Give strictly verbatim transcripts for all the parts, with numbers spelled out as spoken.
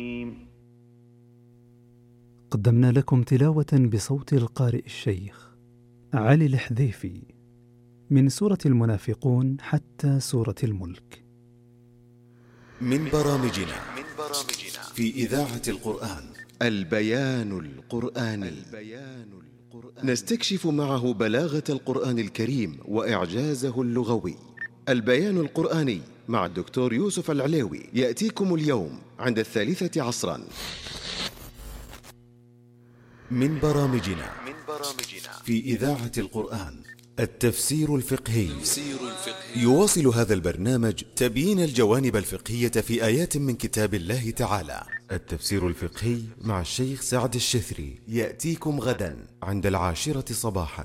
قدمنا لكم تلاوة بصوت القارئ الشيخ علي الحذيفي من سورة المنافقون حتى سورة الملك. من برامجنا في إذاعة القرآن البيان القرآني. نستكشف معه بلاغة القرآن الكريم وإعجازه اللغوي. البيان القرآني مع الدكتور يوسف العليوي يأتيكم اليوم عند الثالثة عصرا. من برامجنا في إذاعة القرآن التفسير الفقهي. يواصل هذا البرنامج تبيين الجوانب الفقهية في آيات من كتاب الله تعالى. التفسير الفقهي مع الشيخ سعد الشثري يأتيكم غدا عند العاشرة صباحا.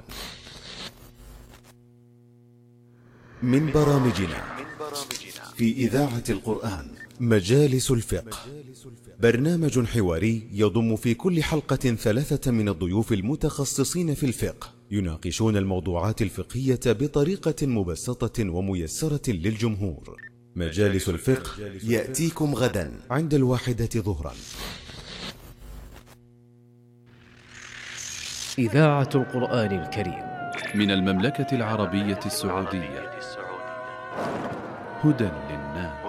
من برامجنا في إذاعة القرآن مجالس الفقه، برنامج حواري يضم في كل حلقة ثلاثة من الضيوف المتخصصين في الفقه يناقشون الموضوعات الفقهية بطريقة مبسطة وميسرة للجمهور. مجالس الفقه يأتيكم غدا عند الواحدة ظهرا. إذاعة القرآن الكريم من المملكة العربية السعودية. هدى للناس.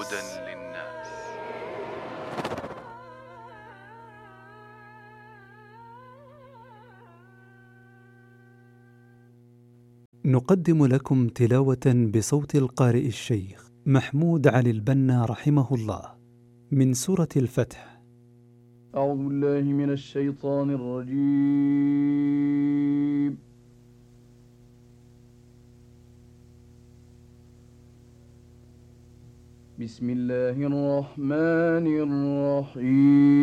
نقدم لكم تلاوة بصوت القارئ الشيخ محمود علي البنا رحمه الله من سورة الفتح. أعوذ بالله من الشيطان الرجيم. بسم الله الرحمن الرحيم.